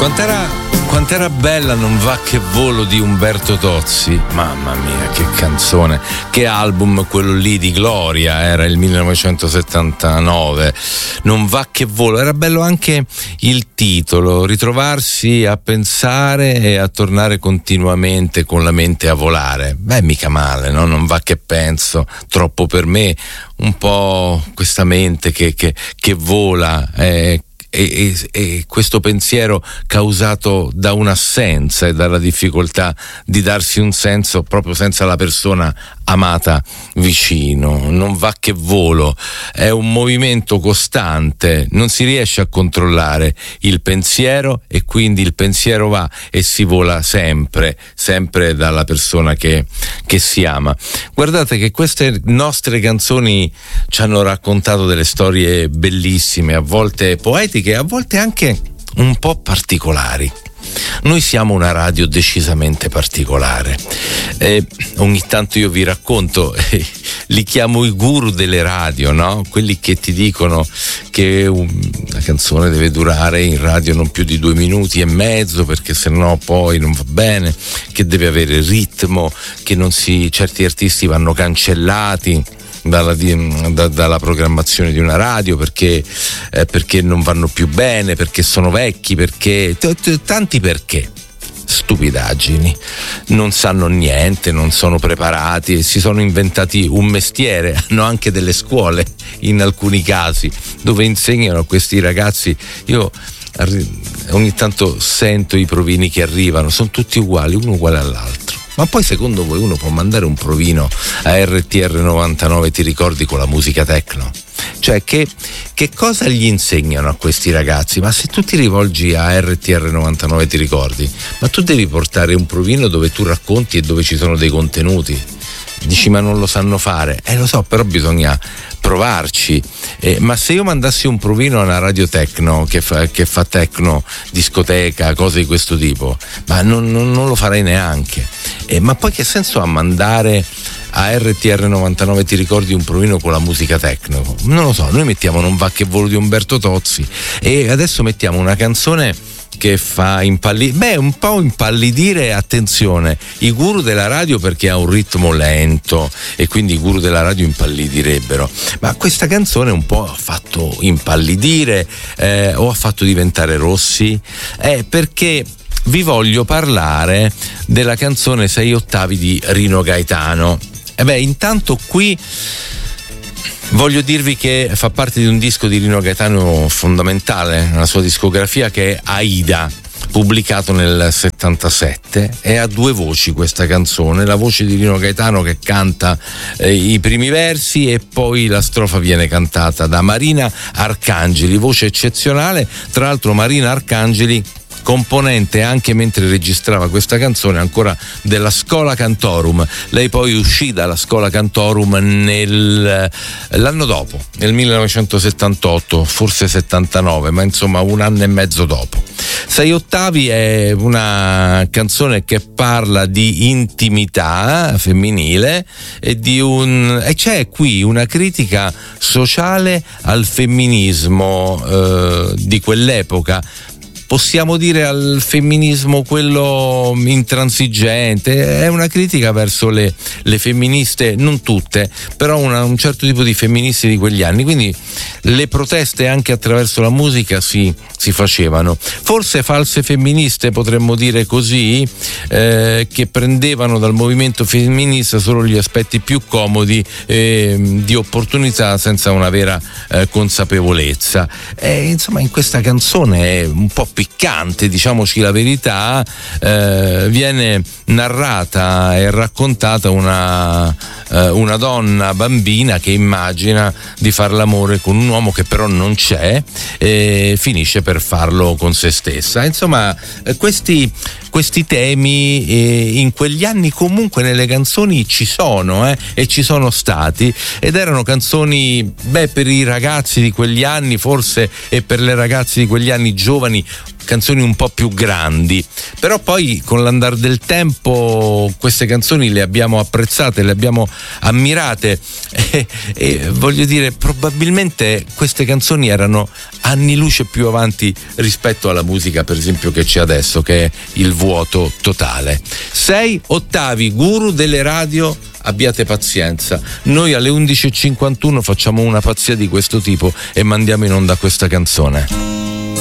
Quant'era bella Non va che volo di Umberto Tozzi. Mamma mia, che canzone, che album quello lì di Gloria, era il 1979. Non va che volo, era bello anche il titolo, ritrovarsi a pensare e a tornare continuamente con la mente a volare. Beh, mica male, no? Non va che penso, troppo per me, un po' questa mente che vola, e questo pensiero causato da un'assenza e dalla difficoltà di darsi un senso proprio senza la persona amata vicino. Non va che volo, è un movimento costante, non si riesce a controllare il pensiero e quindi il pensiero va e si vola sempre dalla persona che si ama. Guardate che queste nostre canzoni ci hanno raccontato delle storie bellissime, a volte poetiche, a volte anche un po' particolari. Noi siamo una radio decisamente particolare. Ogni tanto io vi racconto, li chiamo i guru delle radio, no? Quelli che ti dicono che una canzone deve durare in radio non più di 2 minuti e mezzo perché sennò poi non va bene, che deve avere ritmo, che certi artisti vanno cancellati dalla programmazione di una radio perché non vanno più bene, perché sono vecchi, perché tanti perché. Stupidaggini, non sanno niente, non sono preparati e si sono inventati un mestiere. Hanno anche delle scuole in alcuni casi dove insegnano a questi ragazzi. Io ogni tanto sento i provini che arrivano, sono tutti uguali, uno uguale all'altro. Ma poi secondo voi uno può mandare un provino a RTR 99, ti ricordi, con la musica techno? Cioè che cosa gli insegnano a questi ragazzi? Ma se tu ti rivolgi a RTR 99, ti ricordi? Ma tu devi portare un provino dove tu racconti e dove ci sono dei contenuti. Dici ma non lo sanno fare? Lo so, però bisogna provarci. Ma se io mandassi un provino a una radio techno che fa techno, discoteca, cose di questo tipo, ma non lo farei neanche. Ma poi che senso ha mandare a RTR 99, ti ricordi, un provino con la musica techno? Non lo so, noi mettiamo Non va che volo di Umberto Tozzi e adesso mettiamo una canzone che fa un po' impallidire, attenzione, i guru della radio perché ha un ritmo lento e quindi i guru della radio impallidirebbero, ma questa canzone un po' ha fatto impallidire o ha fatto diventare rossi, perché vi voglio parlare della canzone 6 ottavi di Rino Gaetano. Intanto qui voglio dirvi che fa parte di un disco di Rino Gaetano fondamentale nella sua discografia, che è Aida, pubblicato nel 77. È a 2 voci questa canzone, la voce di Rino Gaetano che canta i primi versi e poi la strofa viene cantata da Marina Arcangeli, voce eccezionale. Tra l'altro Marina Arcangeli, componente anche mentre registrava questa canzone ancora della Schola Cantorum. Lei poi uscì dalla Schola Cantorum l'anno dopo, nel 1978, forse 79, ma insomma un anno e mezzo dopo. 6 ottavi è una canzone che parla di intimità femminile e c'è qui una critica sociale al femminismo di quell'epoca. Possiamo dire al femminismo quello intransigente, è una critica verso le femministe, non tutte, però un certo tipo di femministe di quegli anni, quindi le proteste anche attraverso la musica si facevano. Forse false femministe, potremmo dire così, che prendevano dal movimento femminista solo gli aspetti più comodi di opportunità senza una vera consapevolezza. Insomma, in questa canzone è un po' piccante, diciamoci la verità, viene narrata e raccontata una donna bambina che immagina di far l'amore con un uomo che però non c'è e finisce per farlo con se stessa. Insomma, questi temi in quegli anni comunque nelle canzoni ci sono e ci sono stati, ed erano canzoni per i ragazzi di quegli anni forse, e per le ragazze di quegli anni giovani, canzoni un po' più grandi, però poi con l'andare del tempo queste canzoni le abbiamo apprezzate, le abbiamo ammirate e voglio dire, probabilmente queste canzoni erano anni luce più avanti rispetto alla musica, per esempio, che c'è adesso, che è il vuoto totale. 6 ottavi, guru delle radio, abbiate pazienza. Noi alle 11:51 facciamo una pazzia di questo tipo e mandiamo in onda questa canzone.